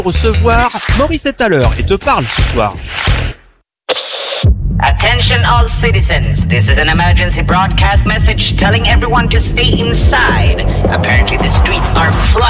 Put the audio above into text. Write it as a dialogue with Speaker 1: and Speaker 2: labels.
Speaker 1: Recevoir, Maurice est à l'heure et te parle ce soir.
Speaker 2: Attention all citizens, this is an emergency broadcast message telling everyone to stay inside. Apparently the streets are flooded.